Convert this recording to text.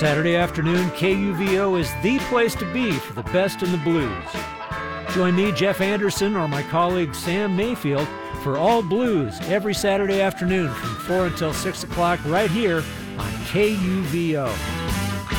Saturday afternoon, KUVO is the place to be for the best in the blues. Join me, Jeff Anderson, or my colleague Sam Mayfield for All Blues every Saturday afternoon from 4 until 6 o'clock right here on KUVO.